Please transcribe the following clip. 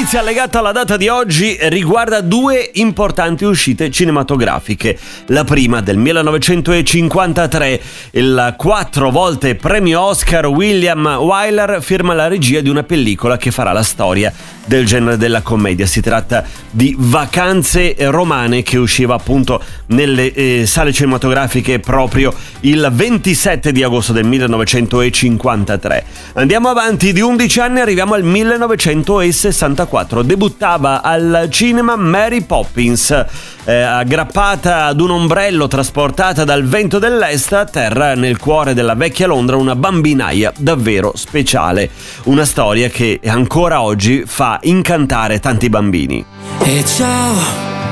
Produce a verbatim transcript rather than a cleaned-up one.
notizia legata alla data di oggi riguarda due importanti uscite cinematografiche. La prima del millenovecentocinquantatré, il quattro volte premio Oscar William Wyler firma la regia di una pellicola che farà la storia del genere della commedia. Si tratta di Vacanze romane, che usciva appunto nelle eh, sale cinematografiche proprio il ventisette di agosto del millenovecentocinquantatré. Andiamo avanti di undici anni, arriviamo al millenovecentosessantaquattro. Debuttava al cinema Mary Poppins, eh, aggrappata ad un ombrello, trasportata dal vento dell'est, a terra nel cuore della vecchia Londra una bambinaia davvero speciale. Una storia che ancora oggi fa incantare tanti bambini. E ciao